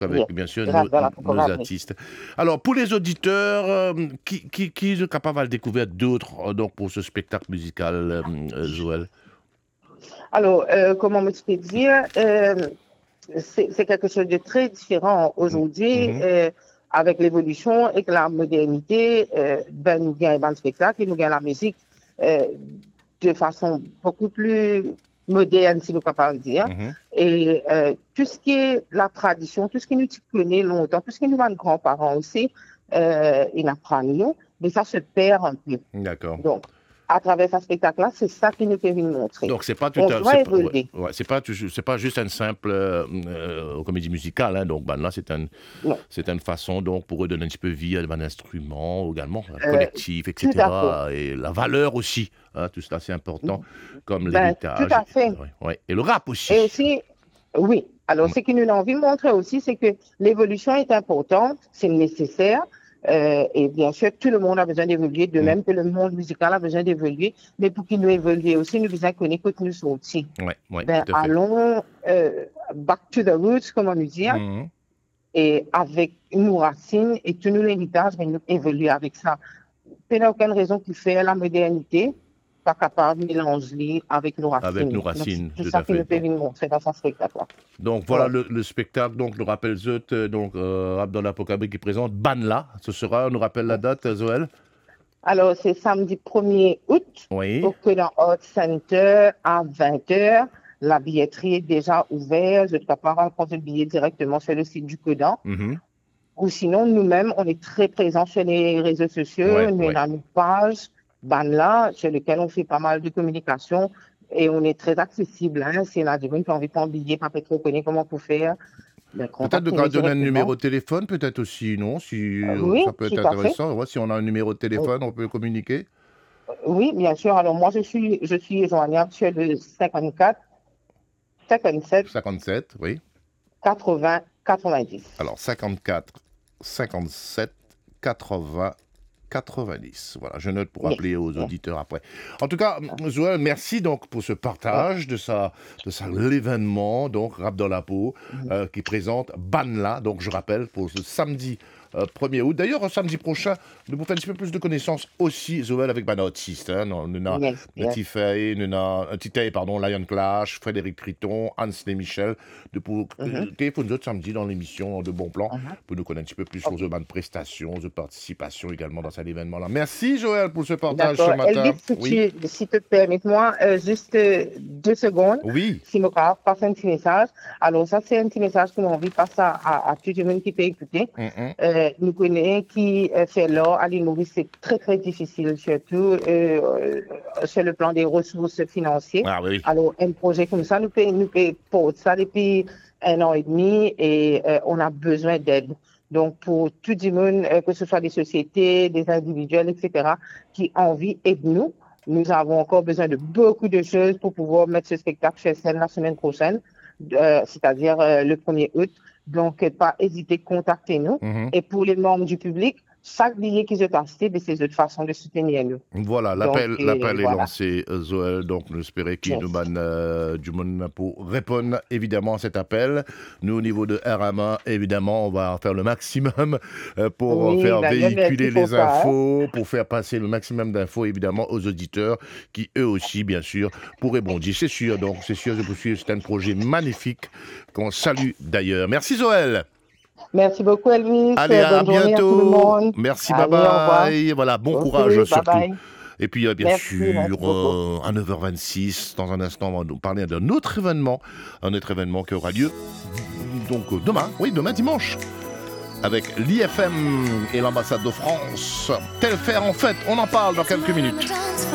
avec bien sûr nos Voilà. artistes. Alors, pour les auditeurs, qui sont capables de découvrir d'autres donc pour ce spectacle musical, Joël? Alors, comment m'expliquer c'est quelque chose de très différent aujourd'hui Mhm. avec l'évolution et que la modernité. Ben, nous gagnons le spectacle et nous gagnons la musique euh, de façon beaucoup plus moderne, si nous pouvons dire. Mhm. Et tout ce qui est la tradition, tout ce qui nous connaît longtemps, tout ce qui nous va nos grands-parents aussi, ils apprennent nous, mais ça se perd un peu. D'accord. Donc, à travers ce spectacle-là, c'est ça qui nous fait montrer. Donc c'est pas tout On à, doit c'est pas, ouais, évoluer. ouais, c'est pas juste une simple comédie musicale, hein. Donc ben, là Non, c'est une façon donc pour eux de donner un petit peu vie à un instrument également euh, collectif, tout à fait. etc. Et la valeur aussi, hein, tout cela c'est important comme Ben, tout l'héritage, à fait. ouais, ouais. Et le rap Et aussi. aussi, oui. Alors, Mm. ce que nous avons envie de montrer aussi, c'est que l'évolution est importante, c'est nécessaire. Et bien sûr, tout le monde a besoin d'évoluer, de Mm. même que le monde musical a besoin d'évoluer. Mais pour qu'il nous évolue aussi, nous besoin connaître que nous sommes aussi. Ouais, ouais, Ben, tout à fait. allons back to the roots, comme on nous dit, Mhm. et avec nos racines et tout nous l'héritage, mais nous évoluer avec ça. Il n'y a aucune raison qui fait la modernité, pas capable de mélanger avec nos Avec nos racines. Donc, racines, c'est tout ça à qui nous fait. fait venir montrer dans ce spectacle-là. Donc voilà Ouais. le spectacle, donc le rappel Zut, donc Abdallah Pokabri qui présente Banla. Ce sera, on nous rappelle la date, Zoël? Alors, c'est samedi 1er août Oui. au Codan Art Center à 20h. La billetterie est déjà ouverte. Je ne peux pas rencontrer le billet directement sur le site du Codan. Mhm. Ou sinon, nous-mêmes, on est très présents sur les réseaux sociaux. Ouais, Nous ouais. avons une page, Banla, sur laquelle on fait pas mal de communication. Et on est très accessible. Hein. Si on a des gens qui ont envie de prendre un billet, pas trop connaître comment pour faire, ben, Peut-être de contactez-nous donner un directement. numéro de téléphone, peut-être aussi, non? Si Oui, ça peut être tout à fait. intéressant. Ouais, si on a un numéro de téléphone, on peut communiquer. Oui, bien sûr. Alors, moi, je suis joignable sur le 54 57 57, oui. 80 90. Alors 54, 57, 80, 90. Voilà, je note pour Yes. rappeler aux Yes. auditeurs après. En tout cas, Joël, merci donc pour ce Ouais. partage de l'événement, donc Rap dans la peau, Mhm. qui présente Banla, donc je rappelle, pour ce samedi 1er août. D'ailleurs, samedi prochain, nous vous faire un petit peu plus de connaissances aussi, Joël, avec Bana Artiste. Hein. Nous avons Yes, yes. Tifei, pardon, Lion Clash, Frédéric Triton, Hans Michel, Mhm. qui font d'autres samedi dans l'émission de Bon Plan, Mhm. pour nous connaître un petit peu plus sur OK. de prestations, de participation également dans cet événement-là. Merci, Joël, pour ce partage ce D'accord. Elvis, matin. Oui. si tu permets-moi, juste 2 secondes, Oui. si je peux passer un petit message. Alors, ça, c'est un petit message que j'ai envie de passer à tout le monde qui peut écouter. Mhm. Nous connaissons qui fait l'or à l'île Maurice, c'est très, très difficile, surtout sur le plan des ressources financières. Ah oui. Alors, un projet comme ça, nous porter ça depuis 1 an et demi et on a besoin d'aide. Donc, pour tout le monde, que ce soit des sociétés, des individuels, etc., qui ont envie, aide-nous. Nous avons encore besoin de beaucoup de choses pour pouvoir mettre ce spectacle sur scène la semaine prochaine, c'est-à-dire le 1er août. Donc, pas hésiter, contactez-nous. Mhm. Et pour les membres du public, chaque billet qu'ils ont acheté, c'est une façon de soutenir nous. Voilà, Donc, l'appel est voilà. lancé, Zoël. Donc, nous espérons qu'il Yes. nous donne du monde pour répondre évidemment à cet appel. Nous, au niveau de RMA, évidemment, on va faire le maximum pour Oui, faire d'ailleurs, merci véhiculer pour les ça. Hein. infos, pour faire passer le maximum d'infos, évidemment, aux auditeurs qui, eux aussi, bien sûr, pourraient bondir. C'est sûr, donc, c'est sûr, je vous suis. C'est un projet magnifique qu'on salue d'ailleurs. Merci, Zoël. Merci beaucoup, Elvis. Allez, à Bonne journée à tout le bientôt. monde. Merci, bye Allez, au revoir. bye. Voilà, bon OK, courage bye surtout. bye. Et puis, bien Merci sûr, beaucoup. à 9h26, dans un instant, on va nous parler d'un autre événement qui aura lieu donc demain dimanche, avec l'IFM et l'ambassade de France. Tel faire en fait, on en parle dans quelques minutes.